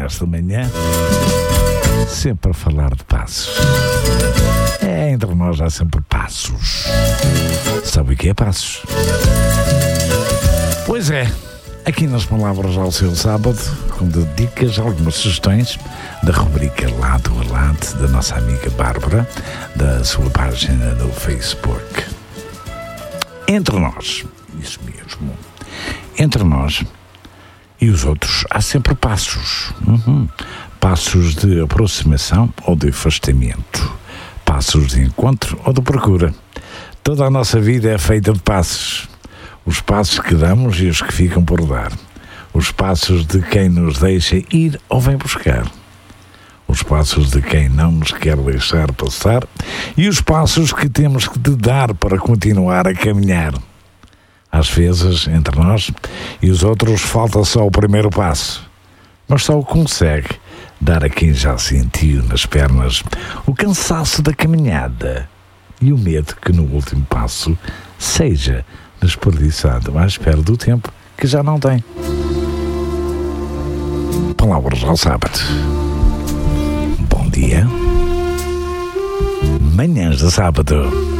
nesta manhã, sempre a falar de passos. Entre nós há sempre passos. Sabe o que é passos? Pois é, aqui nas Palavras ao Seu Sábado, com dicas, algumas sugestões da rubrica Lado a Lado da nossa amiga Bárbara, da sua página no Facebook. Entre nós, isso mesmo, entre nós e os outros há sempre passos. Passos de aproximação ou de afastamento. Passos de encontro ou de procura. Toda a nossa vida é feita de passos. Os passos que damos e os que ficam por dar. Os passos de quem nos deixa ir ou vem buscar. Os passos de quem não nos quer deixar passar. E os passos que temos de dar para continuar a caminhar. Às vezes, entre nós e os outros, falta só o primeiro passo. Mas só o consegue dar a quem já sentiu nas pernas o cansaço da caminhada e o medo que no último passo seja desperdiçado à espera do tempo que já não tem. Palavras ao Sábado. Bom dia. Manhãs de Sábado.